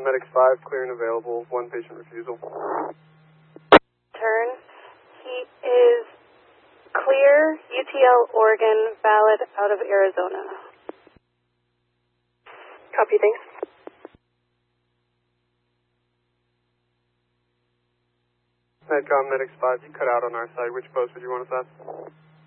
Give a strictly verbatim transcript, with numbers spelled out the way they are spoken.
Medics five, clear and available, one patient refusal. Turn. He is clear, U T L, Oregon, valid out of Arizona. Copy, thanks. Medcom Medics five, you cut out on our side. Which post would you want us at?